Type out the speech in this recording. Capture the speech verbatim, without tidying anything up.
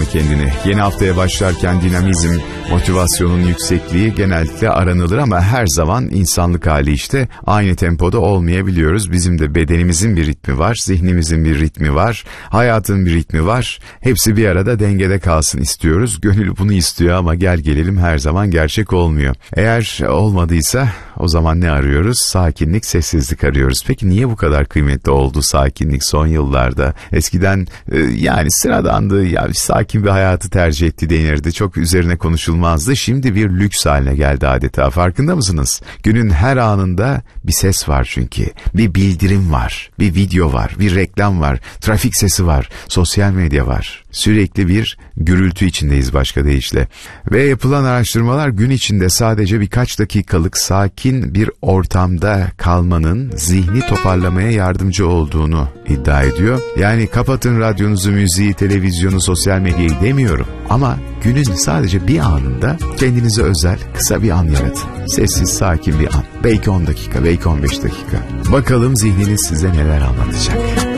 kendini. Yeni haftaya başlarken dinamizm, motivasyonun yüksekliği genellikle aranılır ama her zaman insanlık hali işte. Aynı tempoda olmayabiliyoruz. Bizim de bedenimizin bir ritmi var, zihnimizin bir ritmi var, hayatın bir ritmi var. Hepsi bir arada dengede kalsın istiyoruz. Gönül bunu istiyor ama gel gelelim her zaman gerçek olmuyor. Eğer olmadıysa o zaman ne arıyoruz? Sakinlik, sessizlik arıyoruz. Peki niye bu kadar kıymetli oldu sakinlik son yıllarda? Eskiden e, yani sıradandı, ya sakin bir hayatı tercih etti denirdi. Çok üzerine konuşulmazdı. Şimdi bir lüks haline geldi adeta. Farkında mısınız? Günün her anında bir ses var çünkü. Bir bildirim var, bir video var, bir reklam var, trafik sesi var, sosyal medya var. Sürekli bir gürültü içindeyiz başka deyişle. Ve yapılan araştırmalar gün içinde sadece birkaç dakikalık sakin bir ortamda kalmanın zihni toparlamaya yardımcı olduğunu iddia ediyor. Yani kapatın radyonuzu, müziği, televizyonu, sosyal medyayı demiyorum. Ama günün sadece bir anında kendinize özel kısa bir an yaratın. Sessiz, sakin bir an. Belki on dakika, belki on beş dakika. Bakalım zihniniz size neler anlatacak.